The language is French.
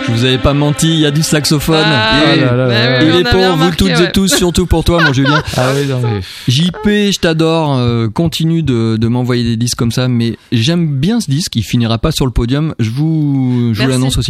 Je vous avais pas menti, il y a du saxophone. Il est pour vous toutes et tous, surtout pour toi, mon Julien. Ah oui, non, mais... JP, je t'adore. Continue de m'envoyer des disques comme ça, mais j'aime bien ce disque. Il finira pas sur le podium. Je vous l'annonce aussi.